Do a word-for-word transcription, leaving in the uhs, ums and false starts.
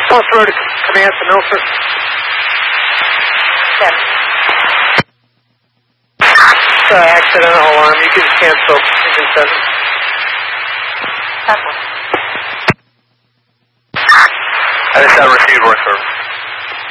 Post road command to Milford. Seven. Uh, accidental alarm. You can cancel. Engine seven. Apple. I just have received work service.